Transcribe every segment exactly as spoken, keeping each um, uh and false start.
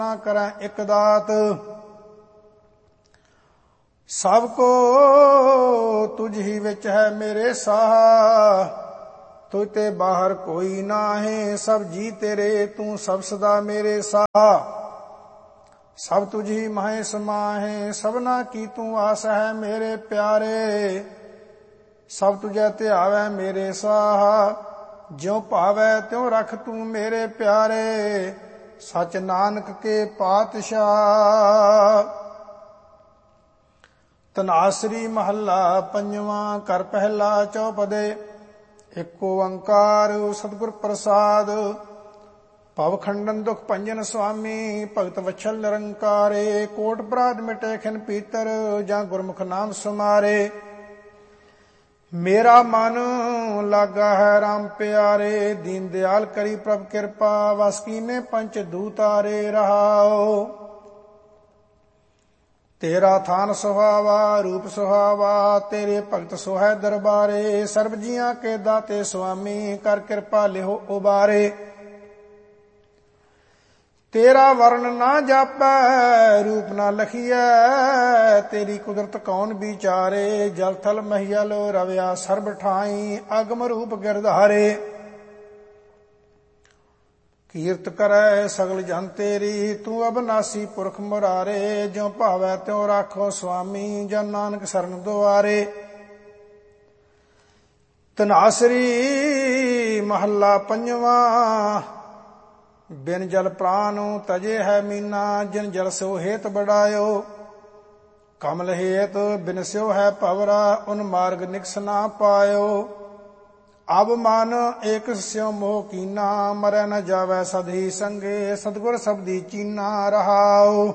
ਨਾ ਕਰੈ ਇਕ ਦਾਤ। ਸਭ ਕੋ ਤੁਝ ਹੀ ਵਿੱਚ ਹੈ ਮੇਰੇ ਸਾਹ, ਤੁਝ ਤੇ ਬਾਹਰ ਕੋਈ ਨਾਹੀਂ। ਸਭ ਜੀ ਤੇਰੇ ਤੂੰ ਸਭ ਸਦਾ ਮੇਰੇ ਸਾਹ। ਸਭ ਤੁਝ ਹੀ ਮਹਿ ਸਮਾਹੇ, ਸਭਨਾ ਕੀ ਤੂੰ ਆਸ ਹੈ ਮੇਰੇ ਪਿਆਰੇ। ਸਭ ਤੁਝੈ ਧਿਆਵੈ ਮੇਰੇ ਸਾਹ, ਜਿਉ ਭਾਵੈ ਤਿਉ ਰਖ ਤੂੰ ਮੇਰੇ ਪਿਆਰੇ। ਸਚ ਨਾਨਕ ਕੇ ਪਾਤਸ਼ਾਹ। ਧਨਾਸਰੀ ਮਹੱਲਾ ਪੰਜਵਾਂ। ਘਰ ਪਹਿਲਾ ਚੌਪਦੇ। ਏਕ ਓੰਕਾਰ ਸਤਿਗੁਰ ਪ੍ਰਸਾਦ। ਭਵ ਖੰਡਨ ਦੁਖ ਭੰਜਨ ਸੁਆਮੀ, ਭਗਤ ਵਛਲ ਨਿਰੰਕਾਰੇ। ਕੋਟ ਅਪਰਾਧ ਮਿਟੇ ਖਿਨ ਪੀਤਰ, ਜਾਂ ਗੁਰਮੁਖ ਨਾਮ ਸਮਾਰੇ। ਮੇਰਾ ਮਨ ਲਾਗਾ ਹੈ ਰਾਮ ਪਿਆਰੇ, ਦੀਨ ਦਿਆਲ ਕਰੀ ਪ੍ਰਭ ਕਿਰਪਾ। ਵਸ ਕੀਨੇ ਪੰਚ ਦੂਤਾਰੇ ਰਹਾਓ। ਤੇਰਾ ਥਾਨ ਸੁਹਾਵਾ ਰੂਪ ਸੁਹਾਵਾ, ਤੇਰੇ ਭਗਤ ਸੁਹੈ ਦਰਬਾਰੇ। ਸਰਬ ਜੀਆਂ ਕੇ ਦਾਤੇ ਸੁਆਮੀ, ਕਰ ਕਿਰਪਾ ਲਿਹੋ ਉਬਾਰੇ। ਤੇਰਾ ਵਰਨ ਨਾ ਜਾਪੈ ਰੂਪ ਨਾ ਲਖੀਐ, ਤੇਰੀ ਕੁਦਰਤ ਕੌਣ ਵਿਚਾਰੇ। ਜਲ ਥਲ ਮਹੀਲ ਰਵਿਆ ਸਰਬ ਠਾਈ, ਅਗਮ ਰੂਪ ਗਿਰਧਾਰੇ। ਕੀਰਤ ਕਰੈ ਸਗਲ ਜਨ ਤੇਰੀ, ਤੂੰ ਅਬਨਾਸੀ ਪੁਰਖ ਮੁਰਾਰੇ। ਜਿਉ ਭਾਵੈ ਤਿਉ ਰਾਖੋ ਸੁਆਮੀ, ਜਨ ਨਾਨਕ ਸਰਨ ਦੁਆਰੇ। ਧਨਾਸਰੀ ਮਹੱਲਾ ਪੰਜਵਾਂ। ਬਿਨ ਜਲ ਪ੍ਰਾਨ ਤਜੇ ਹੈ ਮੀਨਾ, ਜਿਨ ਜਲ ਸਿਓ ਹੇਤ ਬੜਾਇਓ। ਕਮਲ ਹੇਤ ਬਿਨ ਸਿਓ ਹੈ ਭਵਰਾ, ਉਨ ਮਾਰਗ ਨਿਕਸ ਨਾ ਪਾਇਓ। ਅਬ ਮਨ ਏਕ ਸਿਉ ਮੋਹ ਕੀਨਾ, ਮਰੈ ਨ ਜਾਵੈ ਸਦ ਹੀ ਸੰਗੇ। ਸਤਿਗੁਰ ਸਬਦੀ ਚੀਨਾ ਰਹਾਉ।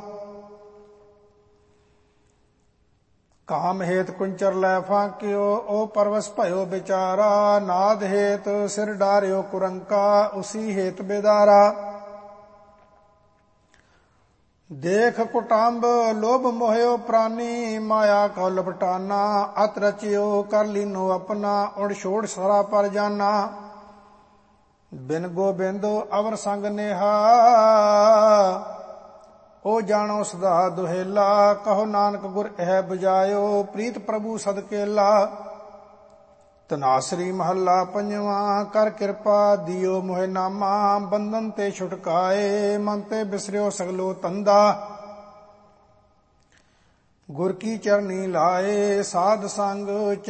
ਕਾਮ ਹੇਤ ਕੁੰਚਰ ਲੈ ਫਾਕਿਓ, ਓ ਪਰਵਸ ਭਇਓ ਵਿਚਾਰਾ। ਨਾਦ ਹੇਤ ਸਿਰ ਡਾਰਿਓ ਕੁਰੰਕਾ, ਉਸੀ ਹੇਤ ਬੇਦਾਰਾ। ਦੇਖ ਕੁਟੰਬ ਲੋਭ ਮੋਹਿਓ ਪ੍ਰਾਨੀ, ਮਾਇਆ ਕਉ ਲਪਟਾਨਾ। ਅਤ ਰਚਿਓ ਕਰ ਲੀਨੋ ਆਪਣਾ, ਉੜ ਛੋੜ ਸਾਰਾ ਪਰ ਜਾਨਾ। ਬਿਨ ਗੋਬਿੰਦ ਅਵਰ ਸੰਗ ਨੇਹਾ, ਓ ਜਾਣੋ ਸਦਾ ਦੁਹੇਲਾ। ਕਹੋ ਨਾਨਕ ਗੁਰ ਇਹ ਬੁਝਾਇਓ, ਪ੍ਰੀਤ ਪ੍ਰਭੂ ਸਦਕੇਲਾ। ਧਨਾਸਰੀ ਮਹੱਲਾ ਪੰਜਵਾਂ। ਕਰ ਕਿਰਪਾ ਦਿਓ ਮੋਹਿ ਨਾਮਾ, ਬੰਧਨ ਤੇ ਛੁਟਕਾਏ। ਮਨ ਤੇ ਬਿਸਰਿਓ ਸਗਲੋ ਤੰਦਾ, ਗੁਰ ਕੀ ਚਰਨੀ ਲਾਏ। ਸਾਧ ਸੰਗ